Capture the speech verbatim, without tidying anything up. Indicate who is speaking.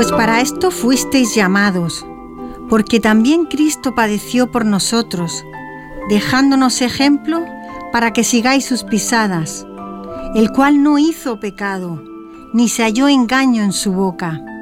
Speaker 1: Pues para esto fuisteis llamados, porque también Cristo padeció por nosotros, dejándonos ejemplo para que sigáis sus pisadas, el cual no hizo pecado, ni se halló engaño en su boca,